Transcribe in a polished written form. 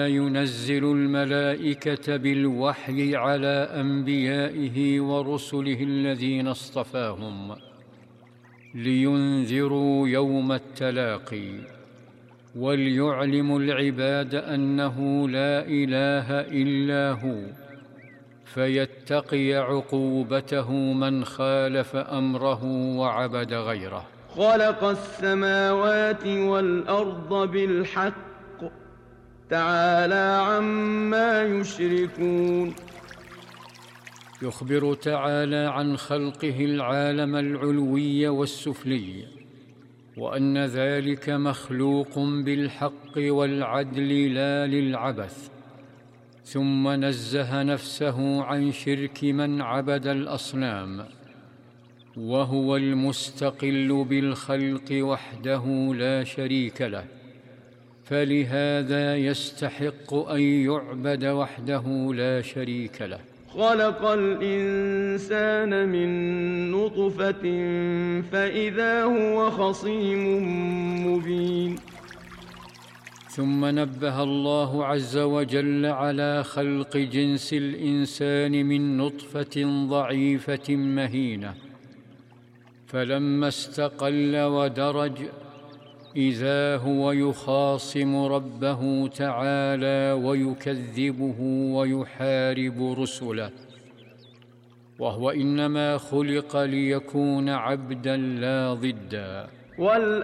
ينزل الملائكة بالوحي على أنبيائه ورسله الذين اصطفاهم لينذروا يوم التلاقي وليعلموا العباد أنه لا إله إلا هو، فيتقي عقوبته من خالف أمره وعبد غيره. خلق السماوات والأرض بالحق تعالى عما يشركون. يخبر تعالى عن خلقه العالم العلوي والسفلي، وأن ذلك مخلوق بالحق والعدل لا للعبث، ثم نزه نفسه عن شرك من عبد الأصنام، وهو المستقل بالخلق وحده لا شريك له، فلهذا يستحق أن يعبد وحده لا شريك له. خلق الإنسان من نطفة فإذا هو خصيم مبين. ثم نبه الله عز وجل على خلق جنس الإنسان من نطفة ضعيفة مهينة، فلما استقل ودرج إذا هو يخاصم ربه تعالى ويكذبه ويحارب رسله، وهو إنما خلق ليكون عبدا لا ضدا.